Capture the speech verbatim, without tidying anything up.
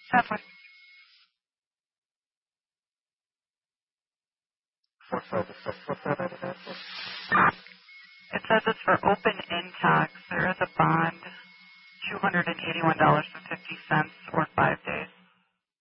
Seven. It says it's for open intox. There is a bond, two hundred eighty-one dollars and fifty cents or five days.